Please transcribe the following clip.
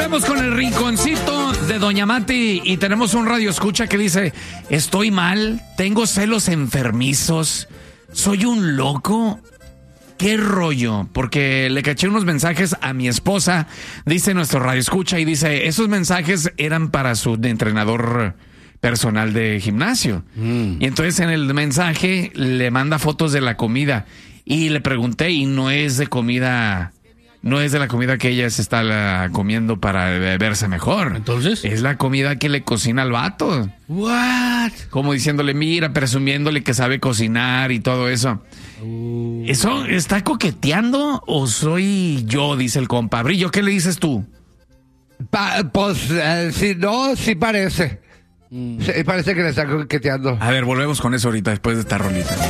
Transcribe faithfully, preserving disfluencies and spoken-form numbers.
Estamos con el rinconcito de Doña Mati y tenemos un radio escucha que dice: estoy mal, tengo celos enfermizos, soy un loco. ¿Qué rollo? Porque le caché unos mensajes a mi esposa, dice nuestro radio escucha, y dice, esos mensajes eran para su entrenador personal de gimnasio. Mm. Y entonces en el mensaje le manda fotos de la comida y le pregunté, y no es de comida, no es de la comida que ella se está la, comiendo para verse mejor. ¿Entonces? Es la comida que le cocina al vato. What? Como diciéndole, mira, presumiéndole que sabe cocinar y todo eso. Uh. ¿Eso está coqueteando o soy yo? Dice el compa. Brillo, ¿qué le dices tú? Pa, pues, eh, si no, sí parece. Mm. Sí, parece que le está coqueteando. A ver, volvemos con eso ahorita después de esta rolita.